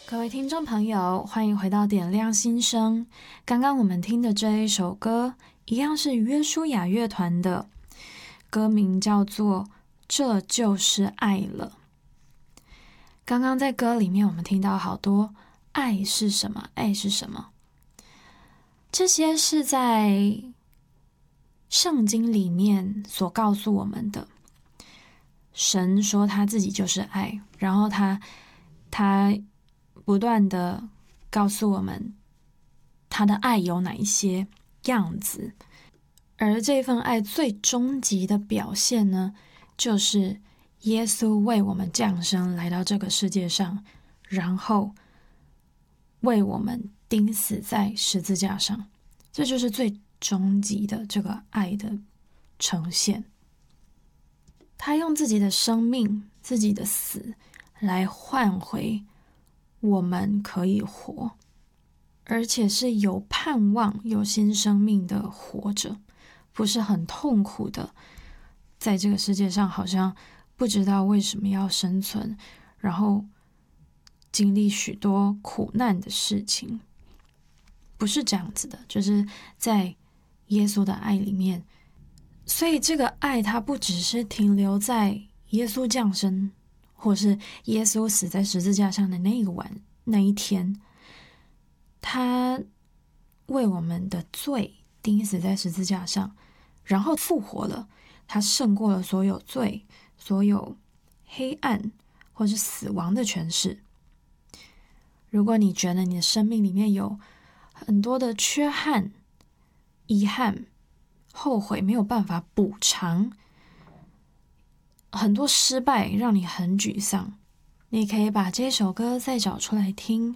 各位听众朋友，欢迎回到点亮心声。刚刚我们听的这一首歌，一样是约书亚乐团的，歌名叫做《这就是爱了》。刚刚在歌里面，我们听到好多爱是什么，爱是什么，这些是在圣经里面所告诉我们的。神说他自己就是爱，然后他不断的告诉我们他的爱有哪一些样子，而这份爱最终极的表现呢，就是耶稣为我们降生来到这个世界上，然后为我们钉死在十字架上，这就是最终极的这个爱的呈现。他用自己的生命、自己的死来换回我们可以活，而且是有盼望、有新生命的活着，不是很痛苦的，在这个世界上好像不知道为什么要生存，然后经历许多苦难的事情，不是这样子的，就是在耶稣的爱里面。所以这个爱它不只是停留在耶稣降生，或是耶稣死在十字架上的那一天，他为我们的罪钉死在十字架上，然后复活了，他胜过了所有罪、所有黑暗或是死亡的权势。如果你觉得你的生命里面有很多的缺憾、遗憾、后悔没有办法补偿，很多失败让你很沮丧，你可以把这首歌再找出来听，